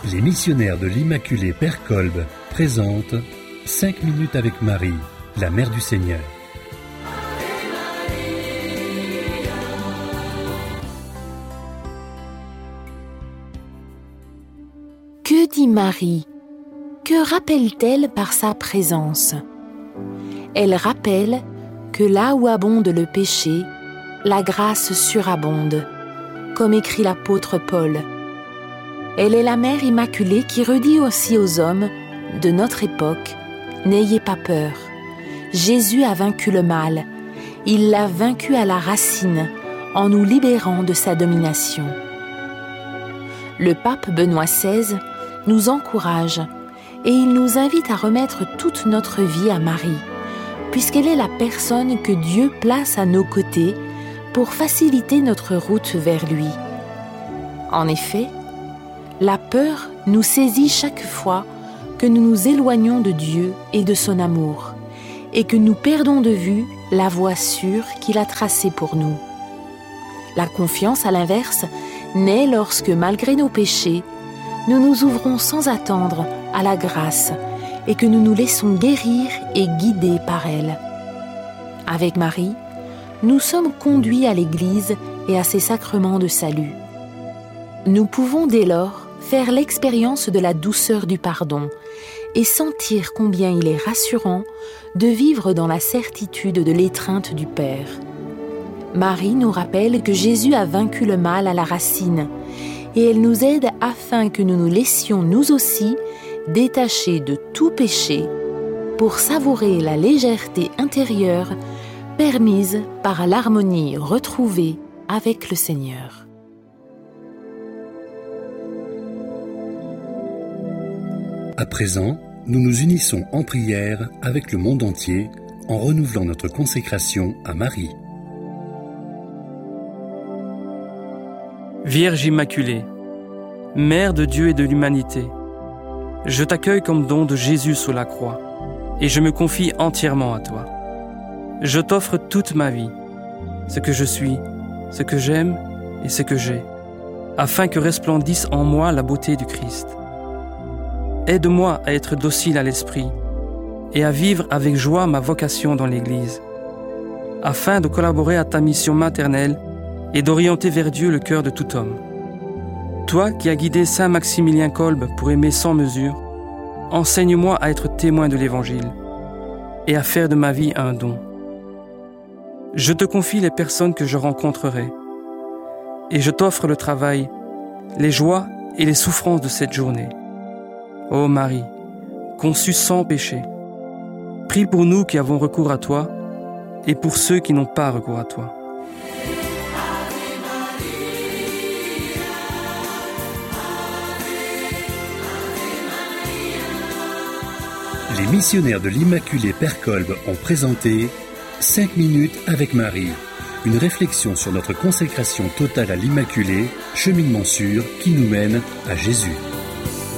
Les missionnaires de l'Immaculée Père Kolb présentent 5 minutes avec Marie, la Mère du Seigneur. Que dit Marie? Que rappelle-t-elle par sa présence? Elle rappelle que là où abonde le péché, la grâce surabonde, comme écrit l'apôtre Paul. Elle est la Mère Immaculée qui redit aussi aux hommes de notre époque: n'ayez pas peur, Jésus a vaincu le mal, il l'a vaincu à la racine en nous libérant de sa domination. Le pape Benoît XVI nous encourage et il nous invite à remettre toute notre vie à Marie, puisqu'elle est la personne que Dieu place à nos côtés pour faciliter notre route vers lui. En effet, la peur nous saisit chaque fois que nous nous éloignons de Dieu et de son amour, et que nous perdons de vue la voie sûre qu'il a tracée pour nous. La confiance, à l'inverse, naît lorsque, malgré nos péchés, nous nous ouvrons sans attendre à la grâce et que nous nous laissons guérir et guider par elle. Avec Marie, nous sommes conduits à l'Église et à ses sacrements de salut. Nous pouvons dès lors faire l'expérience de la douceur du pardon et sentir combien il est rassurant de vivre dans la certitude de l'étreinte du Père. Marie nous rappelle que Jésus a vaincu le mal à la racine et elle nous aide afin que nous nous laissions nous aussi détacher de tout péché pour savourer la légèreté intérieure permise par l'harmonie retrouvée avec le Seigneur. À présent, nous nous unissons en prière avec le monde entier en renouvelant notre consécration à Marie. Vierge Immaculée, Mère de Dieu et de l'humanité, je t'accueille comme don de Jésus sous la croix et je me confie entièrement à toi. Je t'offre toute ma vie, ce que je suis, ce que j'aime et ce que j'ai, afin que resplendisse en moi la beauté du Christ. Aide-moi à être docile à l'esprit et à vivre avec joie ma vocation dans l'Église, afin de collaborer à ta mission maternelle et d'orienter vers Dieu le cœur de tout homme. Toi qui as guidé Saint Maximilien Kolb pour aimer sans mesure, enseigne-moi à être témoin de l'Évangile et à faire de ma vie un don. Je te confie les personnes que je rencontrerai et je t'offre le travail, les joies et les souffrances de cette journée. Ô Marie, conçue sans péché, prie pour nous qui avons recours à toi et pour ceux qui n'ont pas recours à toi. Les missionnaires de l'Immaculée Père Kolb ont présenté 5 minutes avec Marie, une réflexion sur notre consécration totale à l'Immaculée, cheminement sûr qui nous mène à Jésus.